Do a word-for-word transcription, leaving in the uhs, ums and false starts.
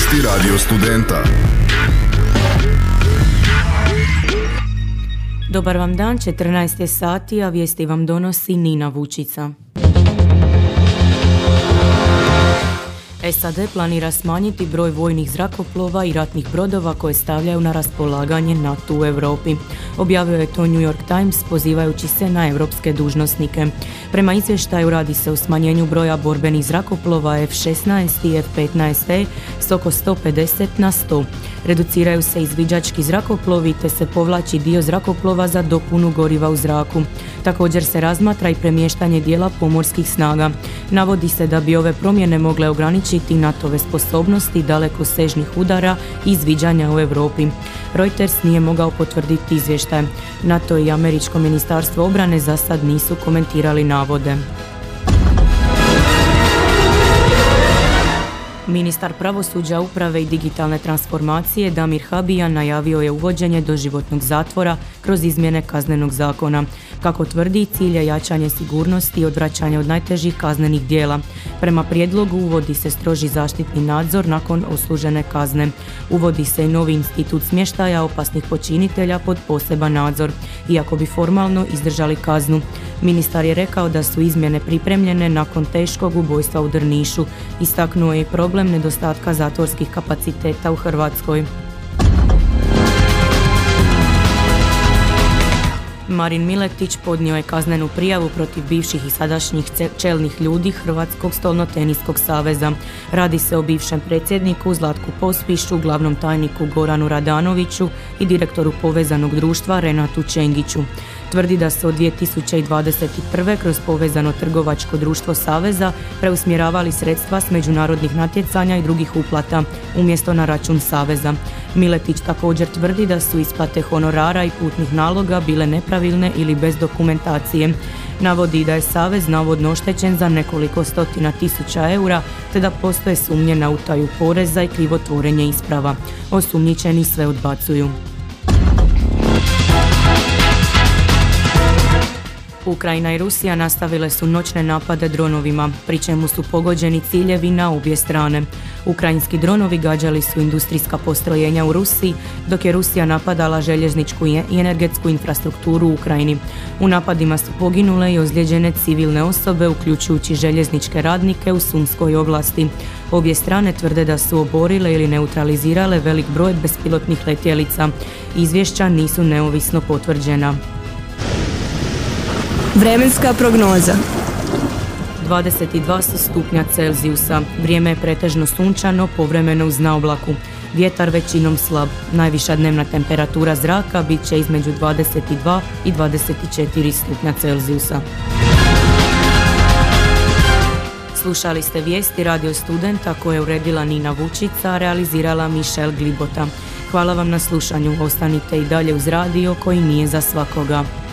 Vijesti Radio Studenta. Dobar vam dan, četrnaest je sati, a vijesti vam donosi Nina Vučica. S A D planira smanjiti broj vojnih zrakoplova i ratnih brodova koje stavljaju na raspolaganje NATO u Europi. Objavio je to New York Times pozivajući se na europske dužnosnike. Prema izvještaju radi se o smanjenju broja borbenih zrakoplova F šesnaest i F petnaest E s oko sto pedeset na sto. Reduciraju se izviđački zrakoplovi te se povlači dio zrakoplova za dopunu goriva u zraku. Također se razmatra i premještanje dijela pomorskih snaga. Navodi se da bi ove promjene mogle ograničiti NATO-ve sposobnosti dalekosežnih udara i izviđanja u Europi. Reuters nije mogao potvrditi izvještaj. NATO i Američko ministarstvo obrane za sad nisu komentirali navode. Ministar pravosuđa, uprave i digitalne transformacije Damir Habijan najavio je uvođenje doživotnog zatvora kroz izmjene Kaznenog zakona. Kako tvrdi, cilj je jačanje sigurnosti i odvraćanje od najtežih kaznenih djela. Prema prijedlogu uvodi se stroži zaštitni nadzor nakon odslužene kazne. Uvodi se i novi institut smještaja opasnih počinitelja pod poseban nadzor, iako bi formalno izdržali kaznu. Ministar je rekao da su izmjene pripremljene nakon teškog ubojstva u Drnišu. Istaknuo je i problem nedostatka zatvorskih kapaciteta u Hrvatskoj. Marin Miletić podnio je kaznenu prijavu protiv bivših i sadašnjih čelnih ljudi Hrvatskog stolnoteniskog saveza. Radi se o bivšem predsjedniku Zlatku Pospišu, glavnom tajniku Goranu Radanoviću i direktoru povezanog društva Renatu Čengiću. Tvrdi da se od dvije tisuće dvadeset prve kroz povezano trgovačko društvo Saveza preusmjeravali sredstva s međunarodnih natjecanja i drugih uplata, umjesto na račun Saveza. Miletić također tvrdi da su isplate honorara i putnih naloga bile nepravilne ili bez dokumentacije. Navodi da je Savez navodno oštećen za nekoliko stotina tisuća eura, te da postoje sumnje na utaju poreza i krivotvorenje isprava. Osumnjičeni sve odbacuju. Ukrajina i Rusija nastavile su noćne napade dronovima, pri čemu su pogođeni ciljevi na obje strane. Ukrajinski dronovi gađali su industrijska postrojenja u Rusiji, dok je Rusija napadala željezničku i energetsku infrastrukturu u Ukrajini. U napadima su poginule i ozlijeđene civilne osobe, uključujući željezničke radnike u Sumskoj oblasti. Obje strane tvrde da su oborile ili neutralizirale velik broj bespilotnih letjelica. Izvješća nisu neovisno potvrđena. Vremenska prognoza. dvadeset dva su stupnja Celzijusa. Vrijeme je pretežno sunčano, povremeno uz naoblaku. Vjetar većinom slab. Najviša dnevna temperatura zraka bit će između dvadeset dva i dvadeset četiri stupnja Celzijusa. Slušali ste vijesti Radio Studenta koje je uredila Nina Vučica, a realizirala Mišel Glibota. Hvala vam na slušanju. Ostanite i dalje uz radio koji nije za svakoga.